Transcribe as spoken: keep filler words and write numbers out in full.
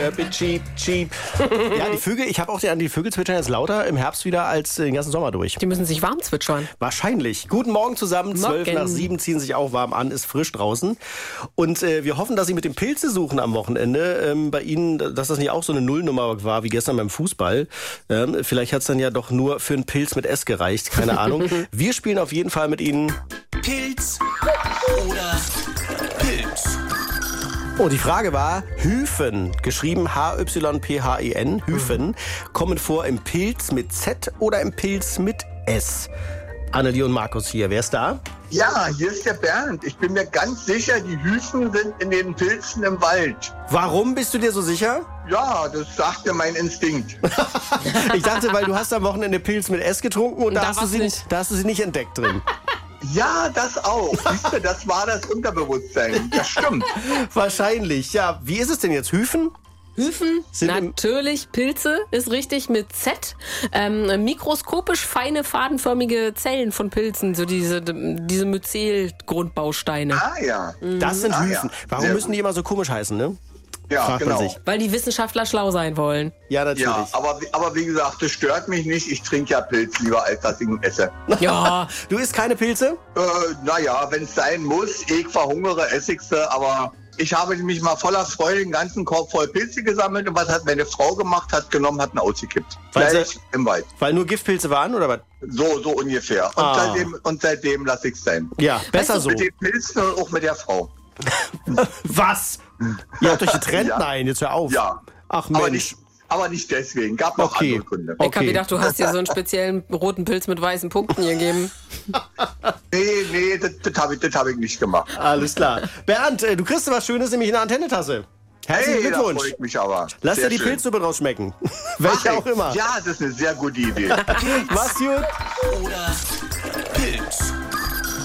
Cheap, cheap. Ja, die Vögel, ich habe auch die, die Vögel zwitschern jetzt lauter im Herbst wieder als den ganzen Sommer durch. Die müssen sich warm zwitschern. Wahrscheinlich. Guten Morgen zusammen. Zwölf nach sieben ziehen sich auch warm an, ist frisch draußen. Und äh, wir hoffen, dass Sie mit dem Pilze suchen am Wochenende ähm, bei Ihnen, dass das nicht auch so eine Nullnummer war wie gestern beim Fußball. Ähm, vielleicht hat es dann ja doch nur für einen Pilz mit S gereicht. Keine Ahnung. Wir spielen auf jeden Fall mit Ihnen Pilz oder Pilz. Oh, die Frage war, Hyphen, geschrieben H Y P H E N, Hyphen, kommen vor im Pilz mit Z oder im Pilz mit S? Annelie und Markus hier, wer ist da? Ja, hier ist der Bernd. Ich bin mir ganz sicher, die Hyphen sind in den Pilzen im Wald. Warum bist du dir so sicher? Ja, das sagt mir mein Instinkt. Ich dachte, weil du hast am Wochenende Pilz mit S getrunken und, und da, hast du sie, nicht. da hast du sie nicht entdeckt drin. Ja, das auch. Siehst du, das war das Unterbewusstsein. Das stimmt. Wahrscheinlich, ja. Wie ist es denn jetzt? Hyphen? Hyphen, Sind natürlich, Pilze ist richtig mit Z. Ähm, mikroskopisch feine, fadenförmige Zellen von Pilzen, so diese, diese Myzel-Grundbausteine. Ah ja. Das sind Ah, Hyphen. ja. Warum Sehr müssen gut. die immer so komisch heißen, ne? Ja, Fragt man genau. sich. Weil die Wissenschaftler schlau sein wollen. Ja, natürlich. Ja, aber, aber wie gesagt, das stört mich nicht. Ich trinke ja Pilz lieber, als dass ich ihn esse. Ja, Du isst keine Pilze? Äh, naja, wenn es sein muss, ich verhungere, esse ich sie, aber ich habe mich mal voller Freude den ganzen Korb voll Pilze gesammelt und was hat meine Frau gemacht, hat genommen, hat ihn ausgekippt. Weil Gleich sie- im Wald. Weil nur Giftpilze waren, oder was? So, so ungefähr. Und Ah. seitdem, und seitdem lasse ich es sein. Ja, besser so. Mit den Pilzen und auch mit der Frau. Was? Ihr habt euch getrennt? Ja. Nein, jetzt hör auf. Ja. Ach Aber Mensch. nicht, aber nicht deswegen. Gab noch Okay. andere Gründe. ich hab Okay. gedacht, du hast dir so einen speziellen roten Pilz mit weißen Punkten gegeben. Nee, nee, das, das habe ich, das hab ich nicht gemacht. Alles klar. Bernd, äh, du kriegst was Schönes, nämlich eine Antennetasse. Herzlichen Hey, da Glückwunsch. freue ich mich aber. Lass Sehr dir die schön. Pilzsuppe draus schmecken. Mach Welche ich. auch immer. Ja, das ist eine sehr gute Idee. Mach's gut. Oder Pilz.